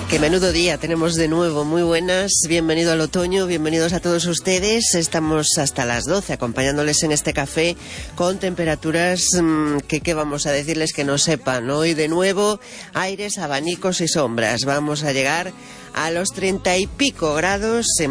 Qué menudo día tenemos de nuevo, muy buenas, bienvenido al otoño, bienvenidos a todos ustedes. Estamos hasta las 12 acompañándoles en este café con temperaturas que vamos a decirles que no sepan. Hoy de nuevo aires, abanicos y sombras. Vamos a llegar a los 30 y pico grados en